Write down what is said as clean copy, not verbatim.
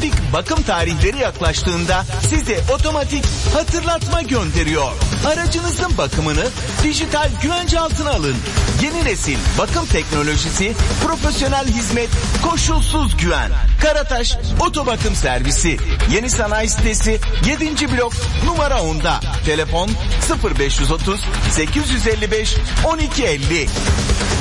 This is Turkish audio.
periyodik bakım tarihleri yaklaştığında size otomatik hatırlatma gönderiyor. Aracınızın bakımını dijital güvence altına alın. Yeni nesil bakım teknolojisi, profesyonel hizmet, koşulsuz güven. Karataş Otobakım Servisi. Yeni Sanayi Sitesi 7. blok numara 10'da. Telefon 0530 855 1250.